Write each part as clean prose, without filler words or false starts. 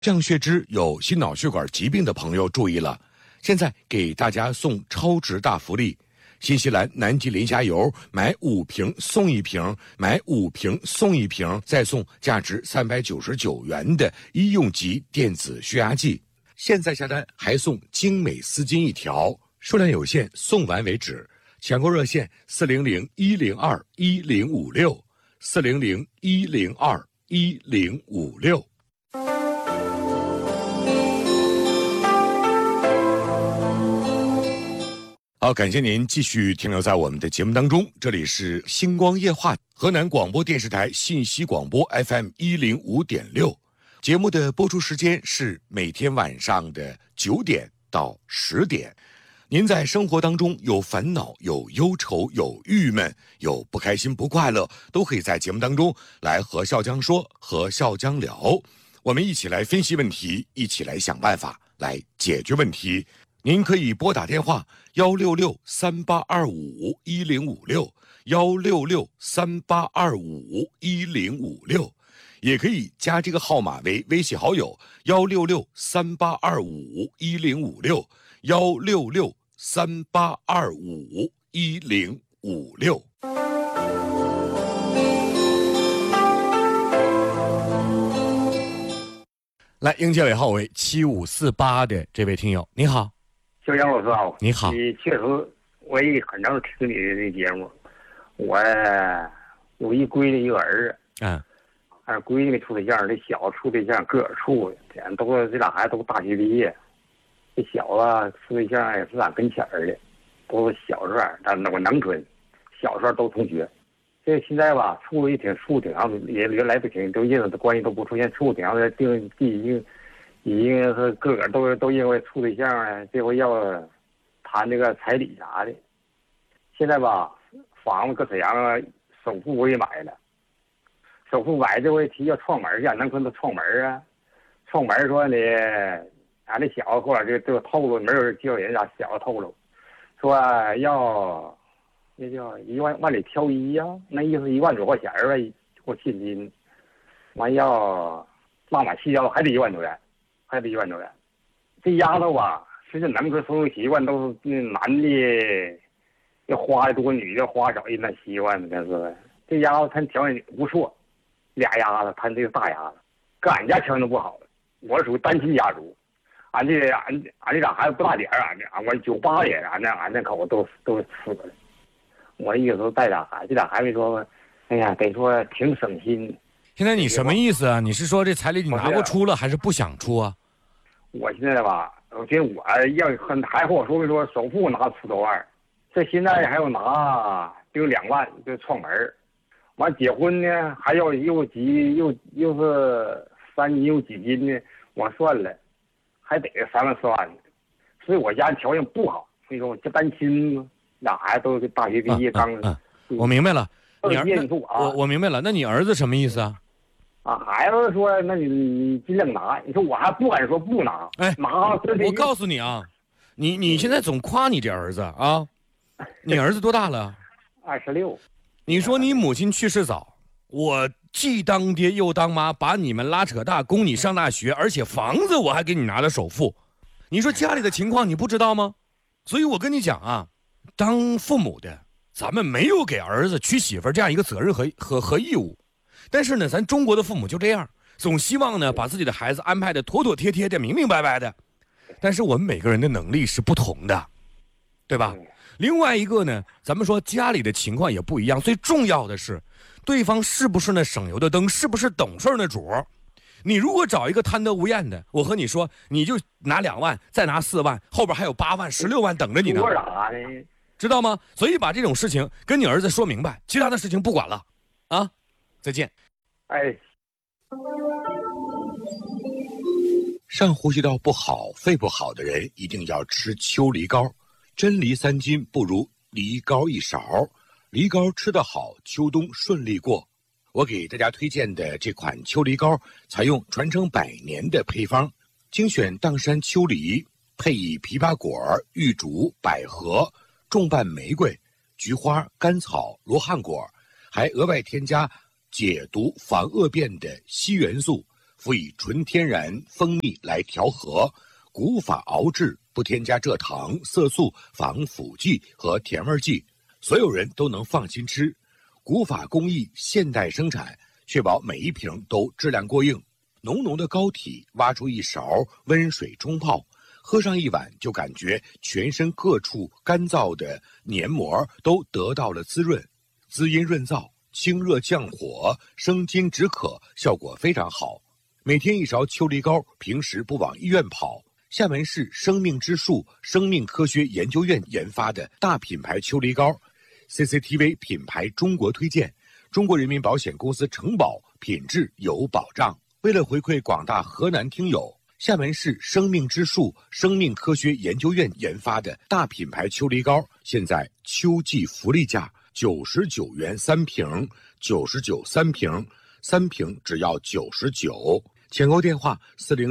降血脂有心脑血管疾病的朋友注意了，现在给大家送超值大福利，新西兰南极磷虾油买5瓶送1瓶，买5瓶送1瓶，再送价值399元的医用级电子血压计。现在下单还送精美丝巾1条，数量有限，送完为止。抢购热线400-102-1056，400-102-1056。好，感谢您继续停留在我们的节目当中，这里是星光夜话，河南广播电视台信息广播 FM105.6，节目的播出时间是每天晚上的9点到10点。您在生活当中有烦恼、有忧愁、有郁闷、有不开心、不快乐，都可以在节目当中来和笑江说，和笑江聊，我们一起来分析问题，一起来想办法来解决问题。您可以拨打电话166-3825-1056，166-3825-1056，也可以加这个号码为微信好友166-3825-1056，166-3825-1056。来，迎接尾号为7548的这位听友，你好。 小杨老师好， 你好。 你确实，我也很常听你的这节目。我有一闺女一个儿子，闺女处对象，这小处对象个儿处，这俩孩子都大学毕业。这小子处对象也是俺跟前儿的，都是小时候，但我农村，小时候都同学。这现在吧，处的挺长，也原来不挺，都认识的关系都不出现，处挺长的，已经是个个都认为处对象呢，这回要谈这个彩礼啥的。现在吧，房子搁沈阳首付我也买了，首付买这回提要创门去，农村都创门啊，创门说呢，俺这小子后来就透露，没有人叫人家小子透露，说要那叫万里挑一呀，那意思1万多块钱呗，我现金，完要浪满细腰还得1万多元。这丫头吧，实际农村生活习惯都是男的要花的多，女的花少，那习惯的是。这丫头她条件不错，俩丫头，她这个大丫头，跟俺家条件都不好。我属于单亲家族，俺这俩孩子不大点儿，我98年，俺这口都死了。我意思带俩孩子，这俩孩子说，哎呀，得说挺省心。 现在你什么意思啊？你是说这彩礼你拿过出了，还是不想出啊？ 我现在吧，我觉得我要还和我说首付拿10多万，这现在还要拿就2万，就创门。完结婚呢，还要又是3金又几金呢？我算了，还得3万4万的。所以我家条件不好，所以说我这单亲嘛，俩孩子都是大学毕业刚。 我明白了， 我明白了。那你儿子什么意思啊？ 孩子说，那你尽量拿。你说我还不敢说不拿。拿。 我告诉你啊，你现在总夸你这儿子啊，你儿子多大了 ？26。 你说你母亲去世早，我既当爹又当妈，把你们拉扯大，供你上大学，而且房子我还给你拿了首付。你说家里的情况你不知道吗？所以我跟你讲啊，当父母的，咱们没有给儿子娶媳妇这样一个责任和义务。但是呢，咱中国的父母就这样，总希望呢把自己的孩子安排的妥妥帖帖的、明明白白的。但是我们每个人的能力是不同的，对吧？另外一个呢，咱们说家里的情况也不一样，最重要的是，对方是不是那省油的灯，是不是懂事的主儿。你如果找一个贪得无厌的，我和你说，你就拿2万，再拿4万，后边还有8万、16万等着你呢，知道吗？所以把这种事情跟你儿子说明白，其他的事情不管了，啊。再见。上呼吸道不好、肺不好的人一定要吃秋梨膏，真梨3斤不如梨膏1勺，梨膏吃得好，秋冬顺利过。我给大家推荐的这款秋梨膏，采用传承100年的配方，精选砀山秋梨，配以枇杷果、玉竹、百合、重瓣玫瑰、菊花、甘草、罗汉果，还额外添加解毒防恶变的硒元素， 辅以纯天然蜂蜜来调和，古法熬制，不添加蔗糖、色素、防腐剂和甜味剂，所有人都能放心吃。古法工艺，现代生产，确保每一瓶都质量过硬。浓浓的膏体，挖出一勺温水冲泡，喝上一碗就感觉全身各处干燥的黏膜都得到了滋润，滋阴润燥，清热降火，生津止渴，效果非常好。每天一勺秋梨膏，平时不往医院跑。厦门市生命之树生命科学研究院研发的大品牌秋梨膏， CCTV 品牌中国推荐，中国人民保险公司承保，品质有保障。为了回馈广大河南听友，厦门市生命之树生命科学研究院研发的大品牌秋梨膏，现在秋季福利价99元3瓶，99 3瓶，3瓶只要99。抢购电话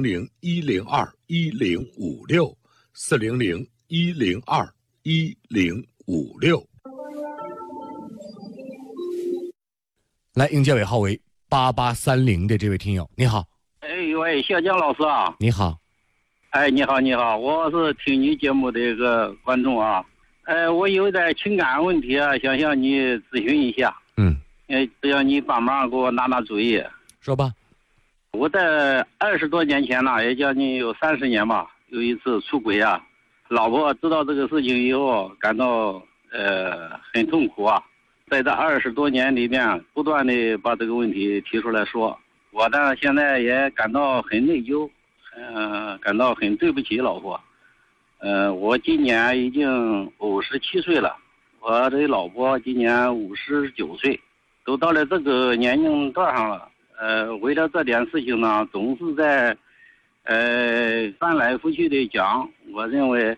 400-102-1056，400-102-1056。 来，应届尾号为8830的这位听友，你好。 哎喂，小江老师啊， 你好。 哎，你好，你好，我是听你节目的一个观众啊。我有点情感问题啊，想向你咨询一下。只要你帮忙给我拿主意。 说吧。 我在20多年前呢，也将近有30年吧，有一次出轨啊，老婆知道这个事情以后，感到很痛苦啊。在这20多年里面，不断的把这个问题提出来说，我呢现在也感到很内疚，感到很对不起老婆。我今年已经57岁了，我的老婆今年59岁，都到了这个年龄段上了。为了这点事情呢，总是在翻来覆去的讲。我认为，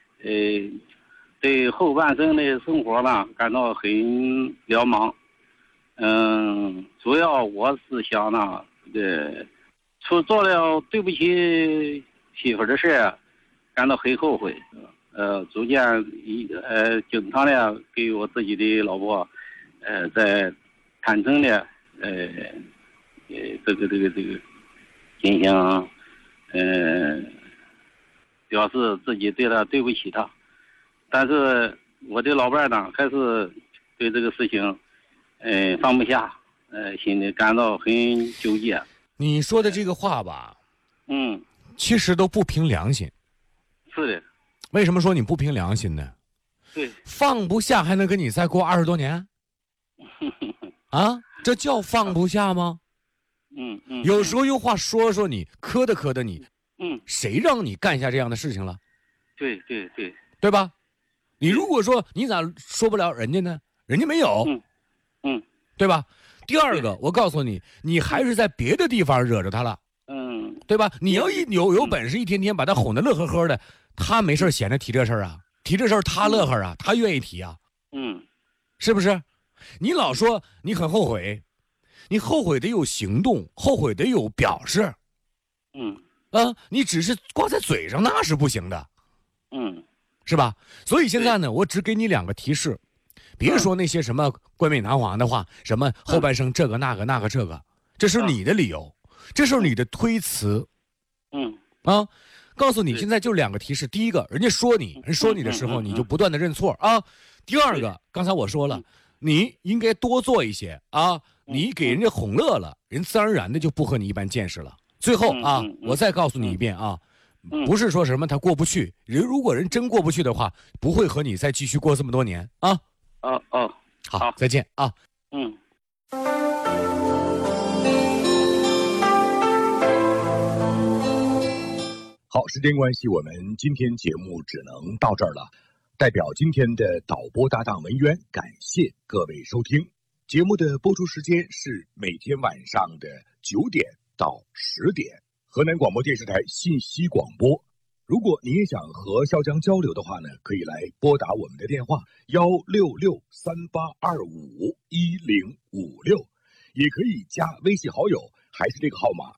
对后半生的生活呢感到很渺茫。主要我是想呢，做了对不起媳妇的事，感到很后悔。逐渐经常的给我自己的老婆，在坦诚的这个进行表示自己对他对不起他，但是我的老伴呢还是对这个事情放不下，心里感到很纠结。 你说的这个话吧， 其实都不凭良心。 是的。 为什么说你不凭良心呢？ 对。 放不下还能跟你再过20多年？啊，这叫放不下吗？有时候用话说你，磕的你，谁让你干下这样的事情了？ 对， 对吧？你如果说你咋说不了人家呢？人家没有，对吧？第二个，我告诉你，你还是在别的地方惹着他了，对吧？你要有本事，一天天把他哄得乐呵呵的，他没事闲着提这事儿啊，提这事儿他乐呵啊，他愿意提啊，是不是？你老说你很后悔。你后悔得有行动，后悔得有表示，你只是挂在嘴上那是不行的，是吧？所以现在呢，我只给你2个提示，别说那些什么冠冕堂皇的话，什么后半生这个那个这个，这是你的理由，这是你的推辞，告诉你现在就2个提示，第一个，人家说你的时候，你就不断的认错啊；第二个，刚才我说了，你应该多做一些啊。你给人家哄乐了，人自然而然的就不和你一般见识了。最后啊，我再告诉你一遍啊，不是说什么他过不去，如果人真过不去的话，不会和你再继续过这么多年啊。好，再见啊。 好，时间关系，我们今天节目只能到这儿了。代表今天的导播搭档文渊，感谢各位收听。节目的播出时间是每天晚上的9点到10点，河南广播电视台信息广播。如果您也想和肖江交流的话呢，可以来拨打我们的电话16638251056，也可以加微信好友，还是这个号码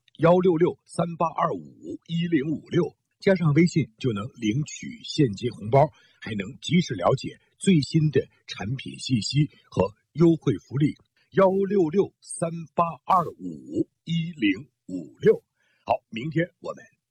16638251056，加上微信就能领取现金红包，还能及时了解最新的产品信息和优惠福利，16638251056。 56。好，明天我们